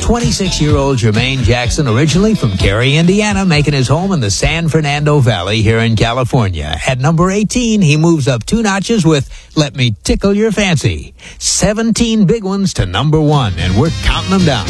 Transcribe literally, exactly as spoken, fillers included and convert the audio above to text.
twenty-six-year-old Jermaine Jackson, originally from Cary, Indiana, making his home in the San Fernando Valley here in California. At number eighteen, he moves up two notches with Let Me Tickle Your Fancy. seventeen big ones to number one, and we're counting them down.